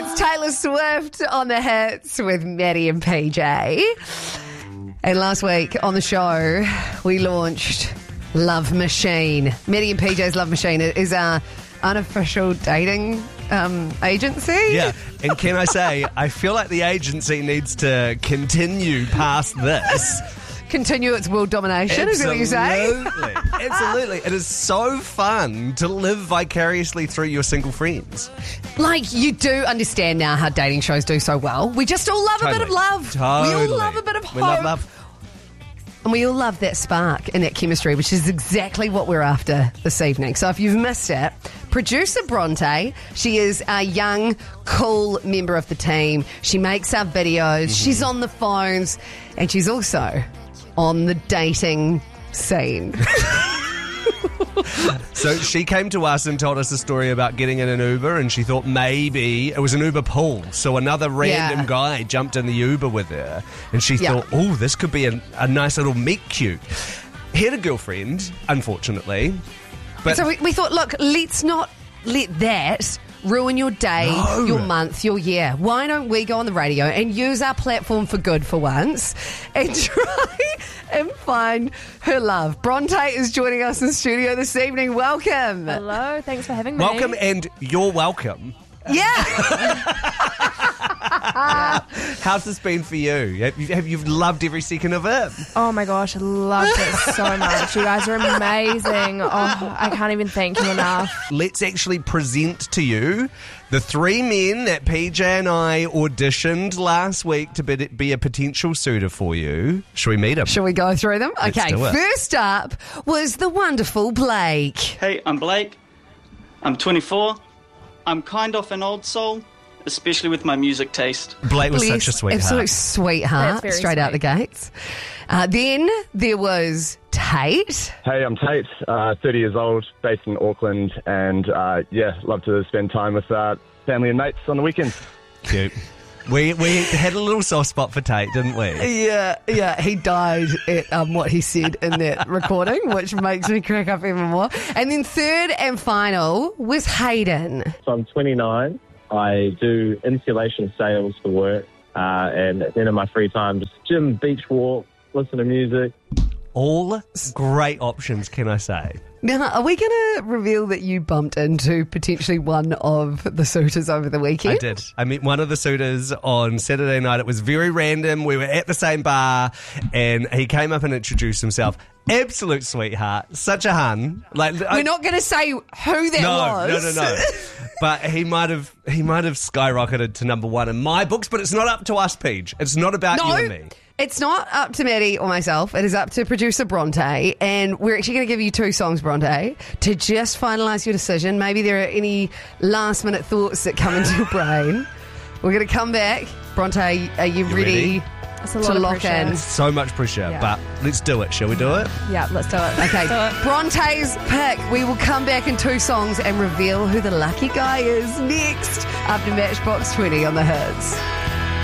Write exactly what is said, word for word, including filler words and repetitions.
It's Taylor Swift on the hits with Maddie and P J. And last week on the show, we launched Love Machine. Maddie and P J's Love Machine is our unofficial dating um, agency. Yeah, and can I say, I feel like the agency needs to continue past this. Continue its world domination, Absolutely. is that what you say? Absolutely. Absolutely. It is so fun to live vicariously through your single friends. Like, you do understand now how dating shows do so well. We just all love Totally. a bit of love. Totally. We all love a bit of hope. We love love. And we all love that spark and that chemistry, which is exactly what we're after this evening. So if you've missed it, producer Bronte, she is a young, cool member of the team. She makes our videos. Mm-hmm. She's on the phones. And she's also on the dating scene. So she came to us and told us a story about getting in an Uber, and she thought maybe it was an Uber pool. So another random Yeah. guy jumped in the Uber with her, and she Yeah. thought, oh, this could be a, a nice little meet cute. He had a girlfriend, unfortunately. But So we, we thought, look, let's not let that ruin your day, No. your month, your year. Why don't we go on the radio and use our platform for good for once and try and find her love? Bronte is joining us in the studio this evening. Welcome. Hello, thanks for having me. welcome, and you're welcome. Yeah. How's this been for you? Have you, have you loved every second of it? Oh my gosh, I loved it so much. You guys are amazing. Oh, I can't even thank you enough. Let's actually present to you the three men that P J and I auditioned last week to be, be a potential suitor for you. Should we meet them? Shall we go through them? Let's Okay, do it. first up was the wonderful Blake. Hey, I'm Blake. I'm twenty-four. I'm kind of an old soul, especially with my music taste. Blake was Bless, such a sweetheart. Absolute sweetheart, That's very straight out the sweet. gates. Uh, then there was Tate. Hey, I'm Tate, uh, thirty years old, based in Auckland, and uh, yeah, love to spend time with uh, family and mates on the weekends. Cute. We we had a little soft spot for Tate, didn't we? Yeah, yeah, he died at um, what he said in that recording, which makes me crack up even more. And then third and final was Hayden. So I'm twenty-nine. I do insulation sales for work, uh, and then in my free time, just gym, beach walk, listen to music. All great options, can I say? Now, are we going to reveal that you bumped into potentially one of the suitors over the weekend? I did. I met one of the suitors on Saturday night. It was very random. We were at the same bar, and he came up and introduced himself. Absolute sweetheart. Such a hun. Like We're I, not going to say who that no, was. no, no, no. But he might have he might have skyrocketed to number one in my books, but it's not up to us, Peach. It's not about No, you and me. it's not up to Maddie or myself. It is up to producer Bronte. And we're actually going to give you two songs, Bronte, to just finalise your decision. Maybe there are any last minute thoughts that come into your brain. We're going to come back. Bronte, are you, You ready, ready? It's a to lot of lock pressure. in? So much pressure, Yeah. but let's do it. Shall we do it? Yeah, let's do it. Okay, Let's do it. Bronte's pick. We will come back in two songs and reveal who the lucky guy is next after Matchbox twenty on the hits.